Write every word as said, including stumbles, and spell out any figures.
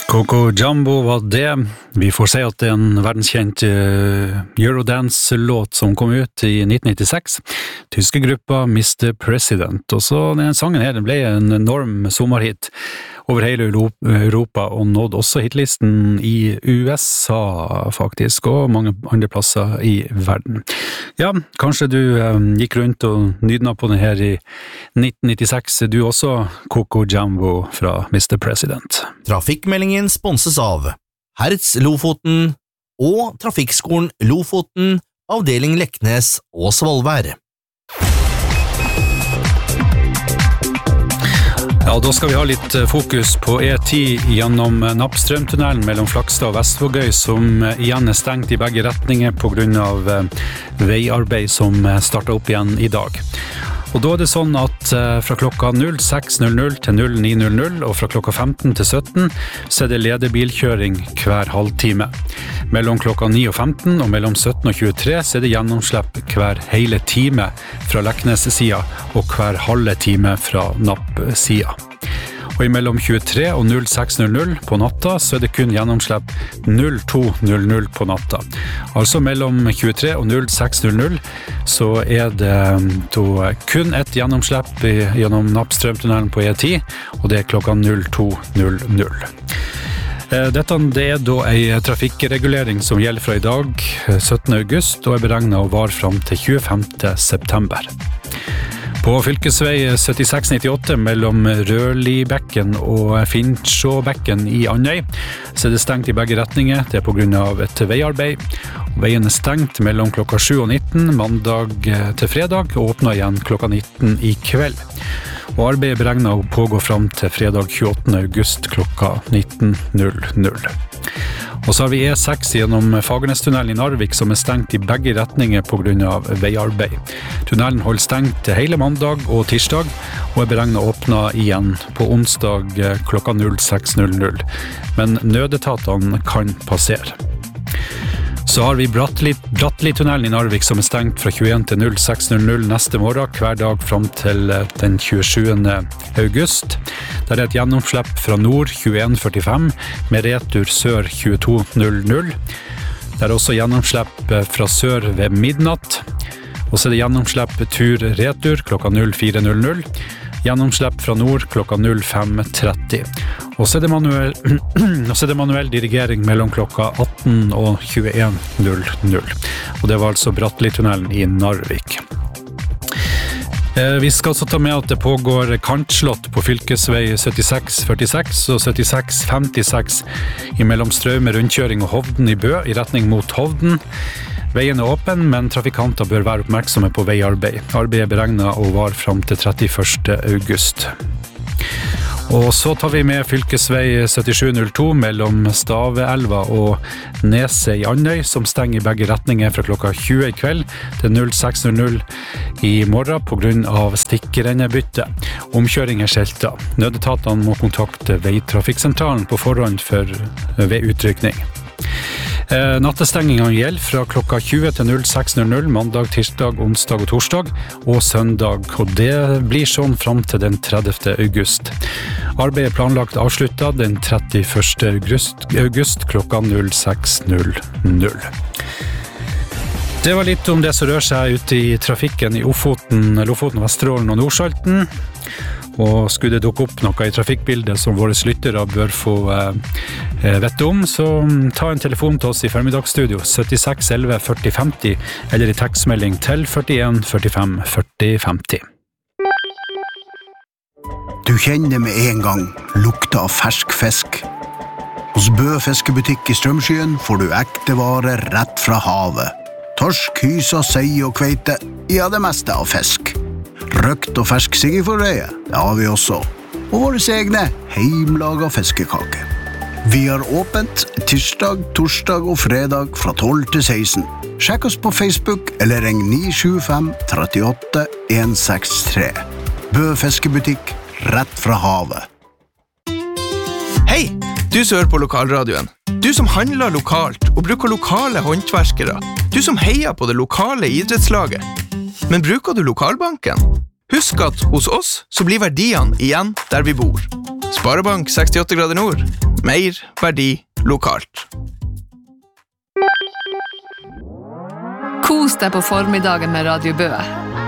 Coco Jumbo var det. Vi får si at det er en verdenskjent Eurodance-låt som kom ut i nitten nittiseks. Tyske gruppa mister President. Og så den sangen her ble en enorm sommerhit over hele Europa, og nådde også hitlisten i U S A faktisk, og mange andre plasser i verden. Ja, kanskje du eh, gikk rundt og nydna på den her i nitten nittiseks, du også, Coco Jumbo fra mister President. Trafikkmeldingen sponses av Hertz Lofoten og Trafikkskolen Lofoten, avdeling Leknes og Svolvær. Ja, da skal vi ha litt fokus på E ti gjennom Nappstrømtunnelen mellom Flakstad og Vestvågøy, som igjen er stengt i begge retninger på grunn av veiarbeid som startet opp igjen i dag. Og da er det sånn at fra klokka null seks null null til null ni null null og fra klokka femten til sytten så er det ledebilkjøring hver halvtime. Mellom klokka ni og femten og mellom sytten og tjuetre så er det gjennomslipp hver hele time fra Leknes-sida og hver halve time fra Napp-sida. Og mellom tjuetre og null seks null null på natta så er det kun gjennomslipp null to null null på natta. Altså mellom tjuetre og null seks null null så er det da kun ett gjennomslipp gjennom Nappstrømtunnelen på E ti, og det er klokka null to null null. Dette det er da en trafikkregulering som gjelder fra i dag, syttende august, og er beregnet å vare frem til tjuefemte september. På fylkesvei syttiseks nittiåtte mellom Rørlibekken og Finnsjåbekken i Andøy så er det stengt i begge retninger. Det er på grunn av et veiarbeid. Veien er stengt mellom klokka sju og nitten mandag til fredag og åpner igjen klokka nitten i kveld. Og arbeidet er beregnet å pågå frem til fredag tjueåttende august klokka nitten null null. Og så har vi E seks gjennom Fagernestunnelen i Narvik som er stengt i begge retninger på grunn av veiarbeid. Tunnelen holder stengt til hele mandag og tirsdag, og er beregnet å åpne igjen på onsdag klokka null seks null null. Men nødetatene kan passere. Så har vi Bratteli-tunnelen i Narvik som er stengt fra tjueen til null seks null null neste morgen, hver dag frem til den tjuesjuende august. Der er et gjennomslipp fra nord tjueen førtifem med retur sør tjueto null null. Der er også gjennomslipp fra sør ved midnatt. Og så er det gjennomslipp tur-retur klokka null fire null null. Gjennomslipp fra nord klokka null fem tretti. Og så er det manuell, og så er det manuell dirigering mellom klokka atten og tjueen null null. Og det var altså Bratteli-tunnelen i Narvik. Vi skal også ta med at det pågår kantslott på fylkesvei syttiseks førtiseks og syttiseks femtiseks mellom Straume rundkjøring og Hovden i Bø i retning mot Hovden. Veien er åpen, men trafikanter bør være oppmerksomme på veiarbeid. Arbeidet er beregnet å vare frem til trettiførste august. Og så tar vi med fylkesvei syttisju null to mellom Staveelva og Neset i Andøy, som stenger i begge retninger fra klokka tjue i kveld til null seks null null i morgen på grunn av stikkrennebytte. Omkjøring er skjeltet. Nødetatene må kontakte veitrafikksentralen på forhånd for ved utrykning. Eh, nattestengingen gjelder fra klokka tjue til null seks null null mandag, tirsdag, onsdag og torsdag og søndag, og det blir sånn frem til den tredivte august. Arbeidet er planlagt avsluttet den trettiførste august, august klokka null seks null null. Det var litt om det som rører seg ute i trafikken i Ofoten, Lofoten, Vesterålen og Nordsalten. Og skulle det dukke opp noe i trafikkbildet som våre lyttere bør få eh, vette om, så ta en telefon til oss i formiddagsstudio syttiseks elleve førti femti eller i tekstmelding til førtien førtifem førti femti. Du kjenner med en gang lukta av fersk fisk. Hos Bø fiskebutikk i Strømskyen får du ekte varer rett fra havet. Torsk, hysa, sei og kveite, ja det meste av fisk. Røkt og fersk siggeforrøye, det har vi også. Og våre egne heimlaga fiskekake. Vi har åpent tirsdag, torsdag og fredag fra tolv til seksten. Sjekk oss på Facebook eller ring ni sju fem tre åtte en seks tre. Bø fiskebutikk, rett fra havet. Hei, du som hører på lokalradioen. Du som handler lokalt og bruker lokale håndverskere. Du som heier på det lokale idrettslaget. Men bruker du lokalbanken? Husk at hos oss så blir verdiene igjen der vi bor. Sparebank sekstiåtte grader nord. Mer verdi lokalt. Kos deg på formiddagen med Radio Bø.